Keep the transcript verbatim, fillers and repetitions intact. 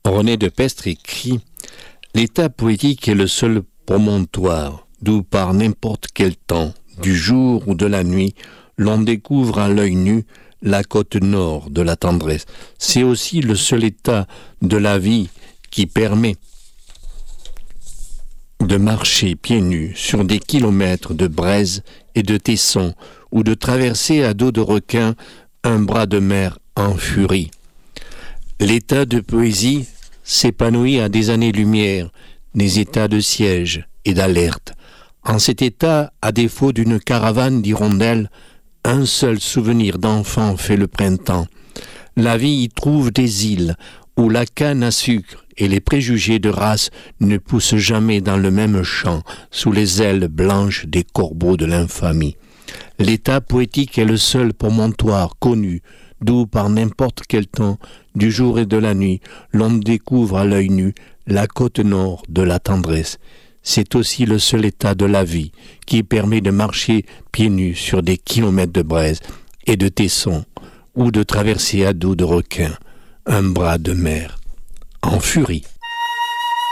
René de Pestre écrit « L'état poétique est le seul promontoire d'où par n'importe quel temps, du jour ou de la nuit, l'on découvre à l'œil nu la côte nord de la tendresse. C'est aussi le seul état de la vie qui permet de marcher pieds nus sur des kilomètres de braises et de tessons ou de traverser à dos de requin un bras de mer en furie. L'état de poésie s'épanouit à des années-lumière des états de siège et d'alerte. En cet état, à défaut d'une caravane d'hirondelles, un seul souvenir d'enfant fait le printemps. La vie y trouve des îles où la canne à sucre et les préjugés de race ne poussent jamais dans le même champ sous les ailes blanches des corbeaux de l'infamie. L'état poétique est le seul promontoire connu d'où par n'importe quel temps, du jour et de la nuit, l'on découvre à l'œil nu la côte nord de la tendresse. C'est aussi le seul état de la vie qui permet de marcher pieds nus sur des kilomètres de braises et de tessons ou de traverser à dos de requin un bras de mer en furie.